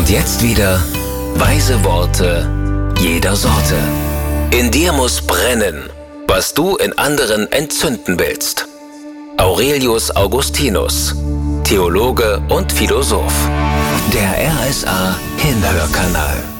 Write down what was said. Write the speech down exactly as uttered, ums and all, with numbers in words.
Und jetzt wieder weise Worte jeder Sorte. In dir muss brennen, was du in anderen entzünden willst. Aurelius Augustinus, Theologe und Philosoph. Der R S A Hinhörkanal.